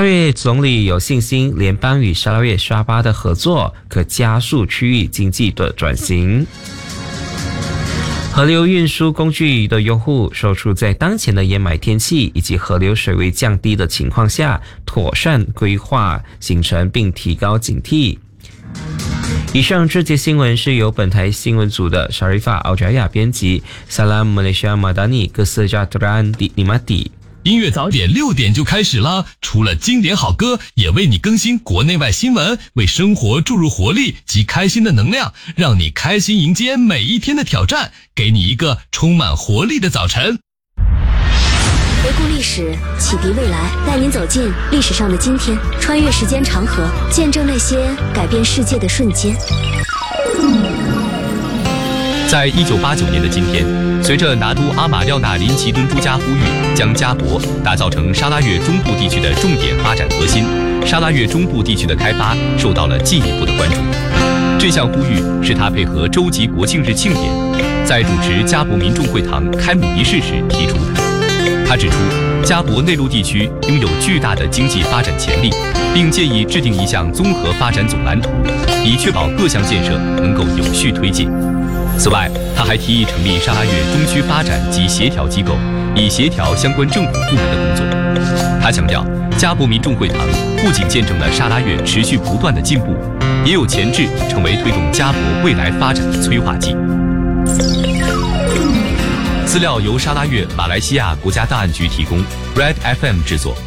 越总理有信心，联邦与沙拉越沙巴的合作可加速区域经济的转型。河流运输工具的用户说出在当前的淹霾天气以及河流水位降低的情况下，妥善规划行程并提高警惕。以上这节新闻是由本台新闻组的 Sharifah Aljaya 编辑 Salam Malaysia Madani Kesejahteraan Nikmati。 音乐早点6点就开始了，除了经典好歌，也为你更新国内外新闻，为生活注入活力及开心的能量，让你开心迎接每一天的挑战，给你一个充满活力的早晨。 回顾历史，启迪未来，带您走进历史上的今天，穿越时间长河，见证那些改变世界的瞬间。 在1989年的今天，随着拿督阿马廖纳林奇敦朱加呼吁将加博打造成沙拉越中部地区的重点发展核心，沙拉越中部地区的开发受到了进一步的关注。这项呼吁是他配合州级国庆日庆典，在主持加博民众会堂开幕仪式时提出的。他指出，加博内陆地区拥有巨大的经济发展潜力，并建议制定一项综合发展总蓝图，以确保各项建设能够有序推进。此外，他还提议成立沙拉越中区发展及协调机构，以协调相关政府部门的工作。他强调，加博民众会堂不仅见证了沙拉越持续不断的进步，也有潜质成为推动加博未来发展的催化剂。资料由沙拉越马来西亚国家档案局提供 ，Red FM 制作。